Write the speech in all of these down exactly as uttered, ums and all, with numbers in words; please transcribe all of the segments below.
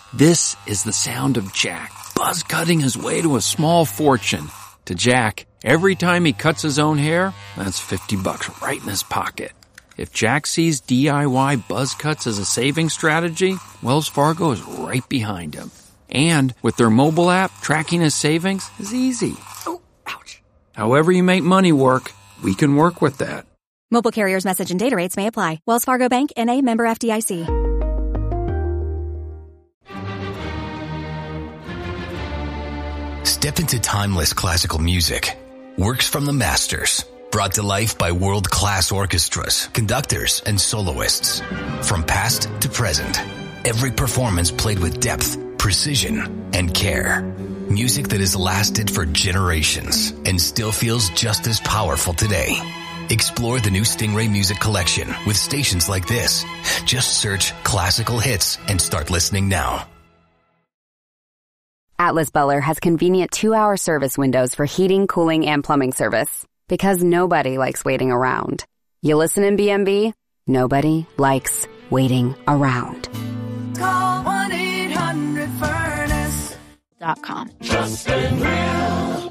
This is the sound of Jack, buzz cutting his way to a small fortune. To Jack, every time he cuts his own hair, that's fifty bucks right in his pocket. If Jack sees D I Y buzz cuts as a saving strategy, Wells Fargo is right behind him. And with their mobile app, tracking his savings is easy. Oh, ouch. However you make money work, we can work with that. Mobile carriers' message and data rates may apply. Wells Fargo Bank, N A, member F D I C. Step into timeless classical music. Works from the masters. Brought to life by world-class orchestras, conductors, and soloists. From past to present, every performance played with depth, precision, and care. Music that has lasted for generations and still feels just as powerful today. Explore the new Stingray Music Collection with stations like this. Just search classical hits and start listening now. Atlas Butler has convenient two-hour service windows for heating, cooling, and plumbing service. Because nobody likes waiting around. You listen in B M B? Nobody likes waiting around. Call one eight hundred furnace dot com. Just and real.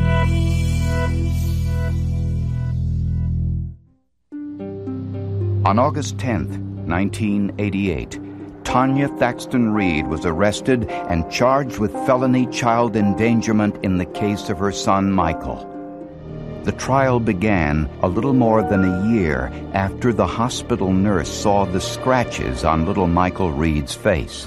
On August tenth, nineteen eighty-eight, Tanya Thaxton Reed was arrested and charged with felony child endangerment in the case of her son Michael. The trial began a little more than a year after the hospital nurse saw the scratches on little Michael Reed's face.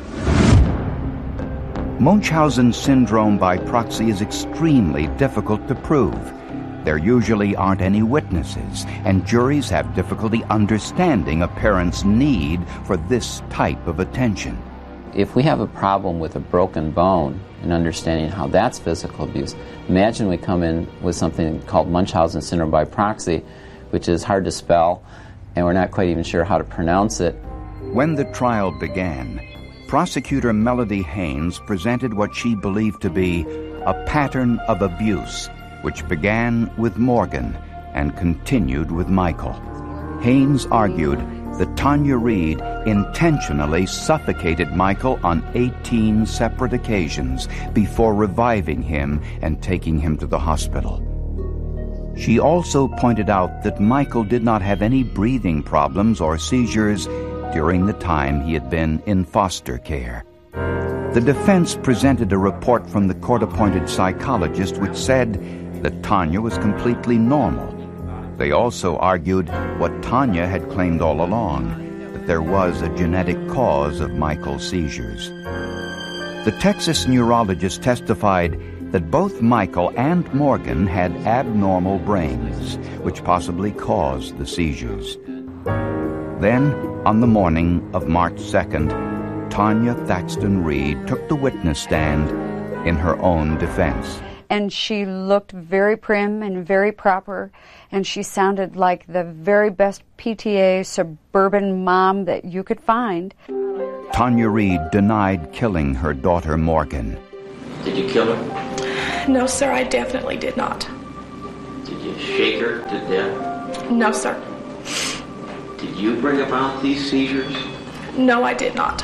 Munchausen syndrome by proxy is extremely difficult to prove. There usually aren't any witnesses, and juries have difficulty understanding a parent's need for this type of attention. If we have a problem with a broken bone and understanding how that's physical abuse, imagine we come in with something called Munchausen syndrome by proxy, which is hard to spell, and we're not quite even sure how to pronounce it. When the trial began, prosecutor Melody Haynes presented what she believed to be a pattern of abuse, which began with Morgan and continued with Michael. Haynes argued that Tanya Reed intentionally suffocated Michael on eighteen separate occasions before reviving him and taking him to the hospital. She also pointed out that Michael did not have any breathing problems or seizures during the time he had been in foster care. The defense presented a report from the court-appointed psychologist which said that Tanya was completely normal. They also argued what Tanya had claimed all along, that there was a genetic cause of Michael's seizures. The Texas neurologist testified that both Michael and Morgan had abnormal brains, which possibly caused the seizures. Then, on the morning of March second, Tanya Thaxton Reed took the witness stand in her own defense. And she looked very prim and very proper, and she sounded like the very best P T A suburban mom that you could find. Tanya Reed denied killing her daughter Morgan. Did you kill her? No, sir, I definitely did not. Did you shake her to death? No, sir. Did you bring about these seizures? No, I did not.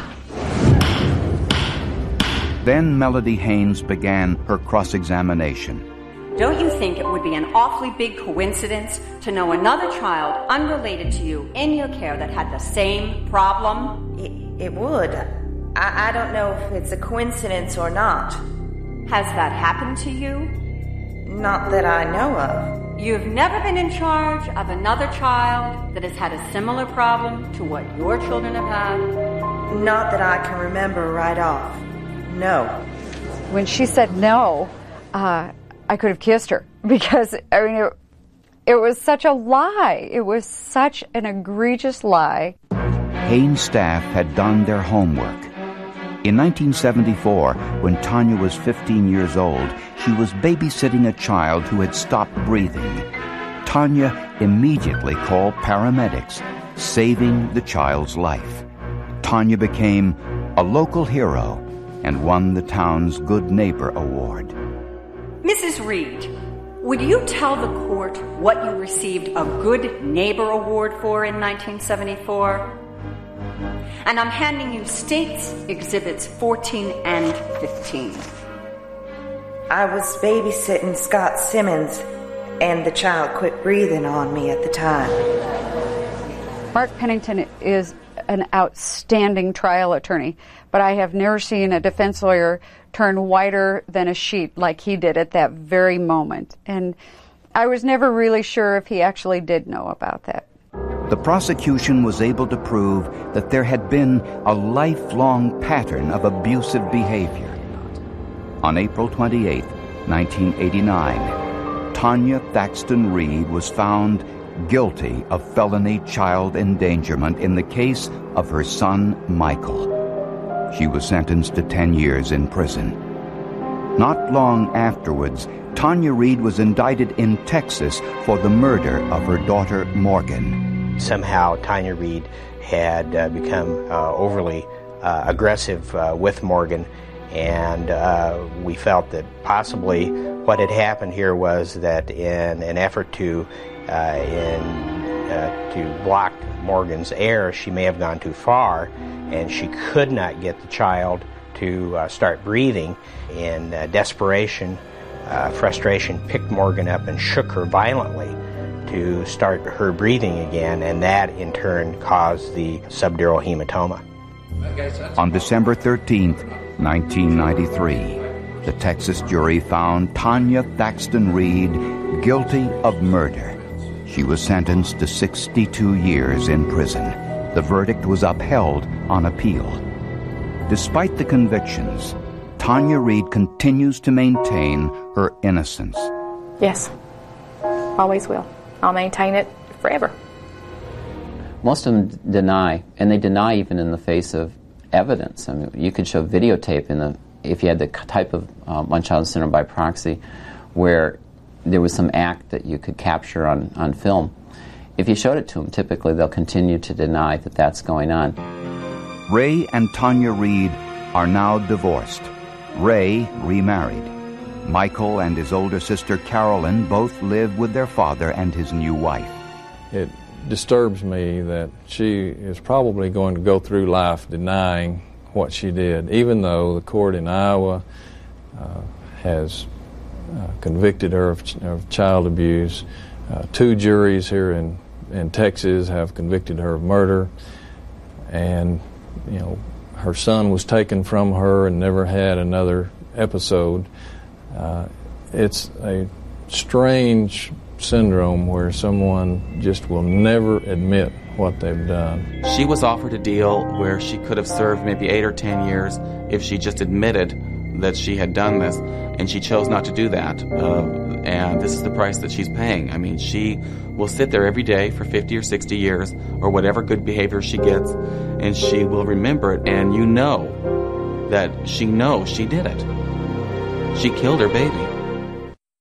Then Melody Haynes began her cross-examination. Don't you think it would be an awfully big coincidence to know another child unrelated to you in your care that had the same problem? It, it would. I, I don't know if it's a coincidence or not. Has that happened to you? Not that I know of. You've never been in charge of another child that has had a similar problem to what your children have had? Not that I can remember right off. No. When she said no, uh, I could have kissed her because, I mean, it, it was such a lie. It was such an egregious lie. Haynes' staff had done their homework. In nineteen seventy-four, when Tanya was fifteen years old, she was babysitting a child who had stopped breathing. Tanya immediately called paramedics, saving the child's life. Tanya became a local hero and won the town's Good Neighbor Award. Missus Reed, would you tell the court what you received a Good Neighbor Award for in nineteen seventy-four? And I'm handing you State's Exhibits fourteen and fifteen. I was babysitting Scott Simmons, and the child quit breathing on me at the time. Mark Pennington is an outstanding trial attorney, but I have never seen a defense lawyer turn whiter than a sheet like he did at that very moment. And I was never really sure if he actually did know about that. The prosecution was able to prove that there had been a lifelong pattern of abusive behavior. On April twenty-eighth, nineteen eighty-nine, Tanya Thaxton Reed was found guilty of felony child endangerment in the case of her son, Michael. She was sentenced to ten years in prison. Not long afterwards, Tanya Reed was indicted in Texas for the murder of her daughter, Morgan. Somehow, Tanya Reed had uh, become uh, overly uh, aggressive uh, with Morgan, and uh, we felt that possibly what had happened here was that in an effort to uh, in uh, to block Morgan's air, she may have gone too far, and she could not get the child to uh, start breathing. In uh, desperation, uh, frustration, picked Morgan up and shook her violently to start her breathing again, and that in turn caused the subdural hematoma. On December thirteenth, nineteen ninety-three, the Texas jury found Tanya Thaxton Reed guilty of murder. She was sentenced to sixty-two years in prison. The verdict was upheld on appeal. Despite the convictions, Tanya Reed continues to maintain her innocence. Yes, always will. I'll maintain it forever. Most of them deny, and they deny even in the face of evidence. I mean, you could show videotape in the if you had the type of uh, Munchausen syndrome by proxy, where there was some act that you could capture on, on film. If you showed it to them, typically they'll continue to deny that that's going on. Ray and Tanya Reed are now divorced. Ray remarried. Michael and his older sister Carolyn both live with their father and his new wife. It disturbs me that she is probably going to go through life denying what she did, even though the court in Iowa uh, has uh, convicted her of, ch- of child abuse. Uh, two juries here in, in Texas have convicted her of murder, and you know her son was taken from her and never had another episode. Uh, it's a strange syndrome where someone just will never admit what they've done. She was offered a deal where she could have served maybe eight or ten years if she just admitted that she had done this, and she chose not to do that. Uh, and this is the price that she's paying. I mean, she will sit there every day for fifty or sixty years, or whatever good behavior she gets, and she will remember it, and you know that she knows she did it. She killed her baby.